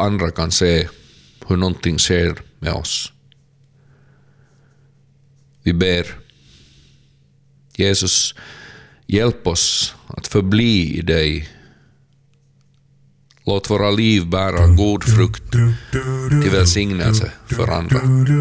andra kan se hur någonting sker med oss. Vi ber. Jesus, hjälp oss att förbli i dig. Låt våra liv bära god frukt till välsignelse för andra.